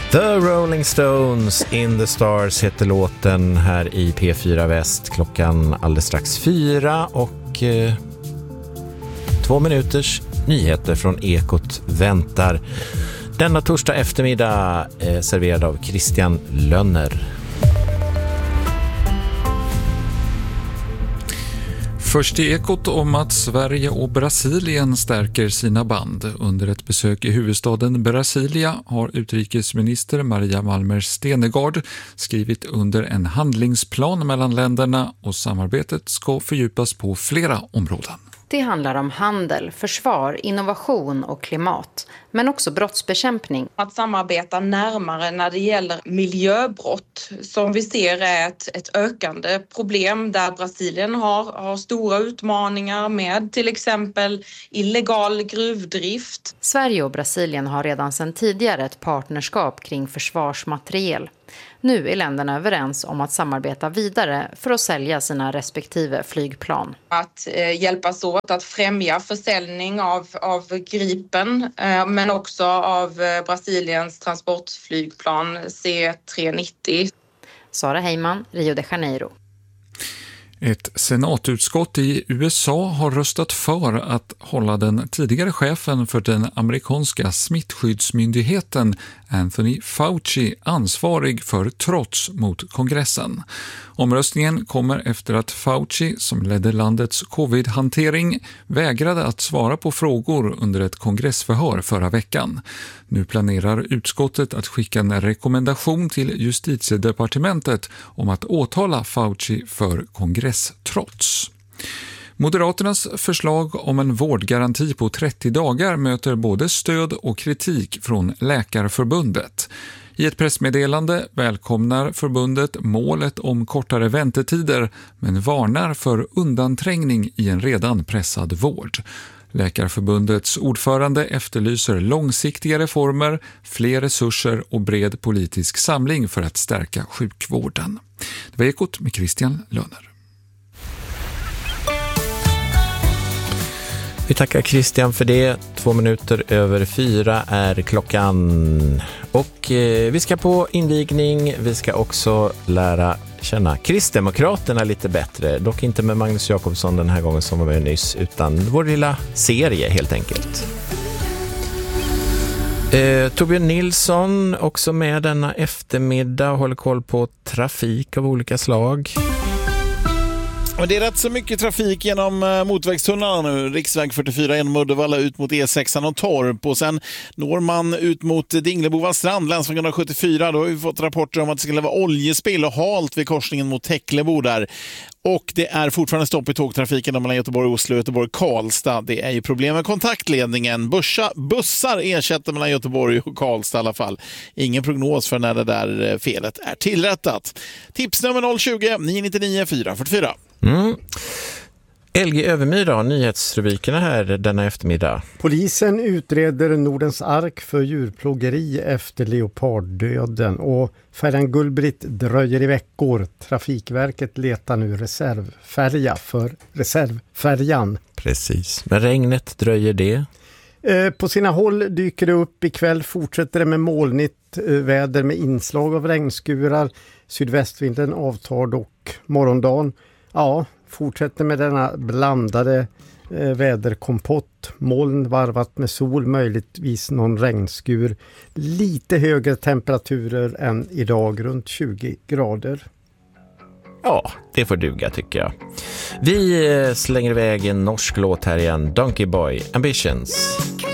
The Rolling Stones, In the Stars heter låten här i P4 Väst. Klockan alldeles strax 4 och 2 minuters nyheter från Ekot väntar. Denna torsdag eftermiddag serverad av Christian Lönner. Först i Ekot om att Sverige och Brasilien stärker sina band. Under ett besök i huvudstaden Brasilia har utrikesminister Maria Malmer Stenergard skrivit under en handlingsplan mellan länderna och samarbetet ska fördjupas på flera områden. Det handlar om handel, försvar, innovation och klimat, men också brottsbekämpning. Att samarbeta närmare när det gäller miljöbrott som vi ser är ett ökande problem där Brasilien har stora utmaningar med till exempel illegal gruvdrift. Sverige och Brasilien har redan sedan tidigare ett partnerskap kring försvarsmateriel. Nu är länderna överens om att samarbeta vidare för att sälja sina respektive flygplan. Att hjälpas åt att främja försäljning av Gripen men också av Brasiliens transportflygplan C-390. Sara Heyman, Rio de Janeiro. Ett senatutskott i USA har röstat för att hålla den tidigare chefen för den amerikanska smittskyddsmyndigheten Anthony Fauci ansvarig för trots mot kongressen. Omröstningen kommer efter att Fauci, som ledde landets covid-hantering, vägrade att svara på frågor under ett kongressförhör förra veckan. Nu planerar utskottet att skicka en rekommendation till justitiedepartementet om att åtala Fauci för kongresstrots. Moderaternas förslag om en vårdgaranti på 30 dagar möter både stöd och kritik från Läkarförbundet. I ett pressmeddelande välkomnar förbundet målet om kortare väntetider men varnar för undanträngning i en redan pressad vård. Läkarförbundets ordförande efterlyser långsiktiga reformer, fler resurser och bred politisk samling för att stärka sjukvården. Det var Ekot med Christian Lönner. Vi tackar Christian för det. 2 minuter över 4 är klockan. Och vi ska på invigning. Vi ska också lära känna Kristdemokraterna lite bättre. Dock inte med Magnus Jakobsson den här gången som var med nyss, utan vår lilla serie helt enkelt. Torbjörn Nilsson också med denna eftermiddag och håller koll på trafik av olika slag. Och det är rätt så mycket trafik genom motorvägstunnlarna nu. Riksväg 44 genom Uddevalla ut mot E6 och Torp. Och sen når man ut mot Dinglebovans strand, länsväg 174. Då har vi fått rapporter om att det skulle vara oljespill och halt vid korsningen mot Häcklebo där. Och det är fortfarande stopp i tågtrafiken mellan Göteborg och Oslo och Göteborg-Karlstad. Det är ju problem med kontaktledningen. Bussar ersätter mellan Göteborg och Karlstad i alla fall. Ingen prognos för när det där felet är tillrättat. Tipsnummer 020-999 444. LG Övermyr har nyhetsrubrikerna här denna eftermiddag. Polisen utreder Nordens ark för djurplågeri efter leoparddöden och färjan Gullbritt dröjer i veckor. Trafikverket letar nu reservfärja för reservfärjan. Precis, men regnet dröjer det? På sina håll dyker det upp. Ikväll fortsätter det med molnigt väder med inslag av regnskurar. Sydvästvinden avtar dock morgondagen. Ja, fortsätter med denna blandade väderkompott. Moln varvat med sol, möjligtvis någon regnskur. Lite högre temperaturer än idag, runt 20 grader. Ja, det får duga tycker jag. Vi slänger iväg en norsk låt här igen. Donkey Boy, Ambitions.